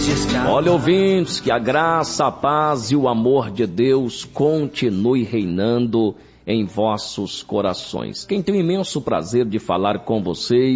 Olha, ouvintes, que a graça, a paz e o amor de Deus continue reinando em vossos corações. Quem tem o imenso prazer de falar com vocês